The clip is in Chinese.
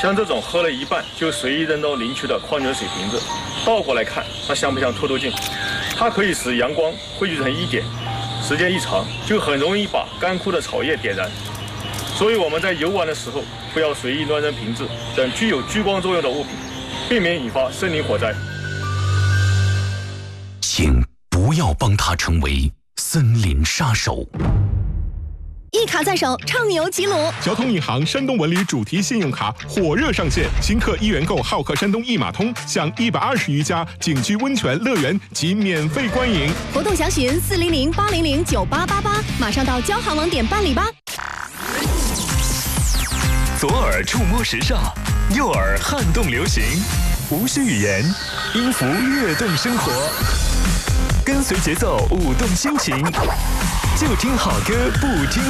像这种喝了一半就随意扔到林区的矿泉水瓶子，倒过来看，它像不像透透镜？它可以使阳光汇聚成一点，时间一长，就很容易把干枯的草叶点燃。所以我们在游玩的时候，不要随意乱扔瓶子等具有聚光作用的物品，避免引发森林火灾。 请不要帮他成为森林杀手。 一卡在手，畅游吉鲁。 交通银行山东文旅主题信用卡火热上线，新客1元购浩客山东一码通，享120余家景区温泉乐园及免费观影。 活动详询400-800-9888，马上到交行网点办理吧。 左耳触摸时尚，右耳撼动流行，无需语言，音符跃动生活，跟随节奏舞动心情，就听好歌不听